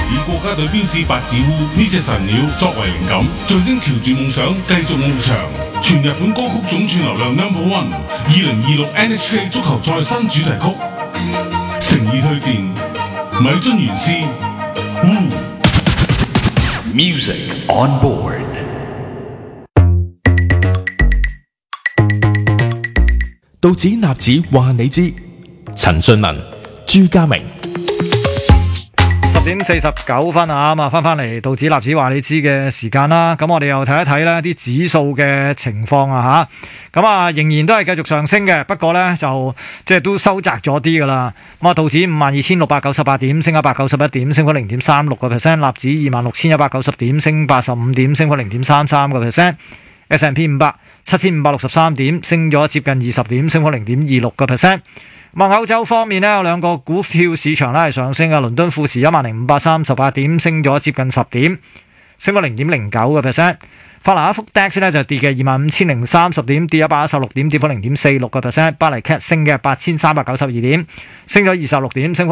以國家隊標誌八字烏呢隻神鳥作為靈感，象徵朝住夢想繼續翱翔。全日本歌曲總串流量 No.1， 2026 NHK 足球賽新主題曲，誠意推薦米津玄師烏。 Music on board。 道指納指話你知，陳俊文、朱家明。 10:49啊，咁啊翻嚟道指納指話你知嘅時間啦。咁我哋又睇一睇呢啲指數嘅情況啊吓。咁啊仍然都係繼續上升嘅，不過呢就即係都收窄咗啲噶啦。咁啊道指52,698點，升191點，升幅0.36%；納指26,190點，升85點，升幅0.33%。S&P 500 7,563點，升咗接近20點，升幅0.26%。咁啊，歐洲方面呢，有兩個股票市場咧係上升嘅。倫敦富時10,538點，升咗接近10點，升幅0.09%。法蘭克福 DAX 咧就跌嘅25,030點，跌116點，跌幅0.46%。巴黎 CAC 升嘅8,392點，升咗26點，升幅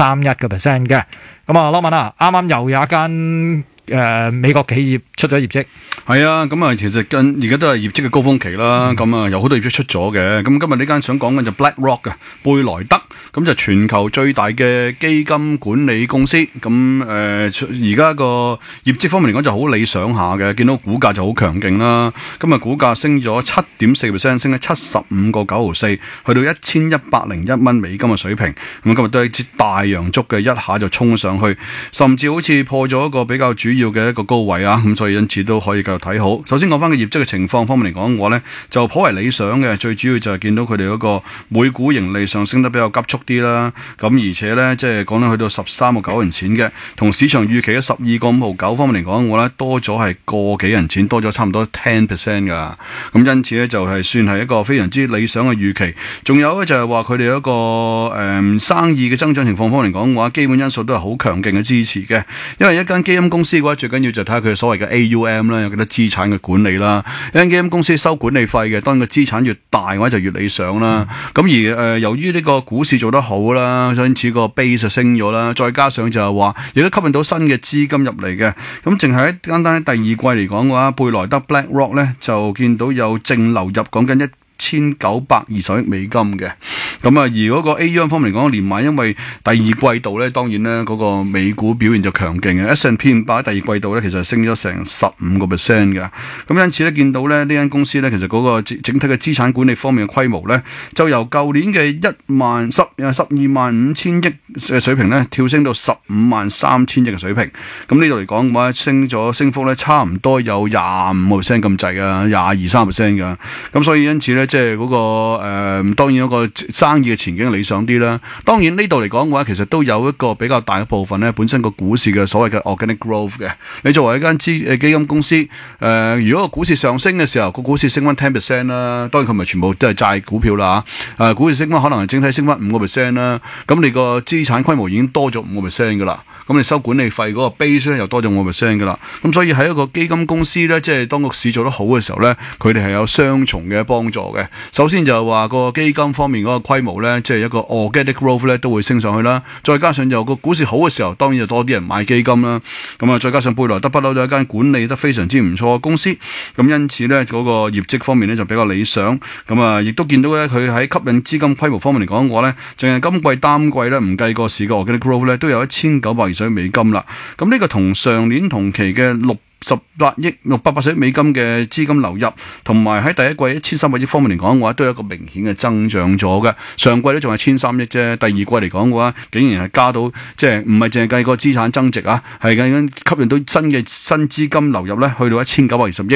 0.31%嘅。咁啊，羅文啊，啱啱又有一間美國企業出咗業績。 係啊，咁啊，其實而家都係業績嘅高峰期啦。咁啊，有好多業績出咗嘅。咁今日呢間想講緊就 BlackRock 嘅貝萊德，咁就全球最大嘅基金管理公司。咁而家個業績方面嚟講就好理想下嘅，見到股價就好強勁啦。今日股價升咗7.4%，升咗75.9毫4，去到1,101蚊美金嘅水平。咁今日都係一支大陽燭嘅，一下就衝上去，甚至好似破咗一個比較主要嘅一個高位啊。咁所以因此都可以繼續睇好。首先講翻個業績嘅情況方面嚟講，我呢就頗為理想嘅。最主要就係見到佢哋嗰個每股盈利上升得比較急速啲啦。咁而且呢，即係講緊去到13.9銀錢嘅，同市場預期嘅12.559方面嚟講，我呢多咗係個幾銀錢，多咗差唔多10% 噶。咁因此呢，就係算係一個非常之理想嘅預期。仲有呢，就係話佢哋一個生意嘅增長情況方面嚟講嘅話，基本因素都係好強勁嘅支持嘅。因為一間基金公司嘅話，最緊要就睇下佢所謂嘅 AUM 啦，有幾多資產嘅管理啦。一間基金公司收管理費嘅，當然個資產越大嘅話就越理想啦。咁而由於呢個股市做得好啦，因此個 base 升咗啦，再加上就係話亦都吸引到新嘅資金入嚟嘅。咁淨係單單喺第二季嚟講嘅話，貝萊德 BlackRock 咧就見到有淨流入講緊1,920億美金嘅。咁啊，而嗰個 AUM 方面嚟講，連埋因為第二季度咧，當然咧嗰個美股表現就強勁嘅。S&P 500第二季度咧，其實升咗成15% 嘅。咁因此咧，見到咧呢間公司咧，其實嗰個整體嘅資產管理方面嘅規模咧，就由舊年嘅12.5億嘅水平咧，跳升到15.3億嘅水平。咁呢度嚟講嘅話，升幅咧差唔多有25% 咁滯啊，22-23% 㗎。咁所以因此咧，即係嗰個當然嗰個生意嘅前景理想啲啦。當然呢度嚟講嘅話，其實都有一個比較大嘅部分咧，本身個股市嘅所謂嘅 organic growth 嘅。你作為一間基金公司，如果個股市上升嘅時候，個股市升翻 10% 啦，當然佢唔係全部都係債股票啦嚇。股市升翻可能係整體升翻5% 啦。咁你個資產規模已經多咗5% 噶啦。咁你收管理費嗰個 base 咧又多咗5% 噶啦。咁所以喺一個基金公司咧，即係當個市做得好嘅時候咧，佢哋係有雙重嘅幫助嘅。首先就係話個基金方面嗰個規模咧，即係一個 organic growth 咧都會升上去啦。再加上就個股市好嘅時候，當然就多啲人買基金啦。咁啊，再加上貝萊德不嬲都係一間管理得非常之唔錯嘅公司。咁因此咧，嗰個業績方面咧就比較理想。咁啊，亦都見到咧佢喺吸引資金規模方面嚟講嘅話咧，淨係今季單季咧唔計個市嘅 organic growth 咧都有1,920億美金啦。咁呢個同上年同期嘅680億美金嘅資金流入，同埋喺第一季1,300億方面嚟講嘅話，都有一個明顯嘅增長咗嘅。上季咧仲係1,300億啫，第二季嚟講嘅話，竟然係加到即係唔係淨係計個資產增值啊，係緊吸引到新資金流入咧，去到1,920億。